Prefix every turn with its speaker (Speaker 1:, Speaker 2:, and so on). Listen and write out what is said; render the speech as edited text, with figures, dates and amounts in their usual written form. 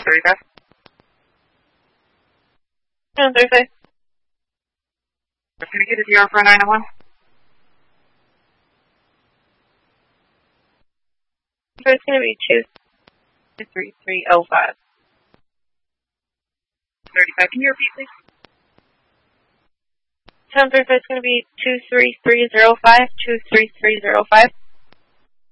Speaker 1: 35.
Speaker 2: 1035.
Speaker 1: Can we get a DR for 901?
Speaker 2: It's going to be 23305.
Speaker 1: 35. Can you repeat, please?
Speaker 2: 1035 is going to be 23305. 23305.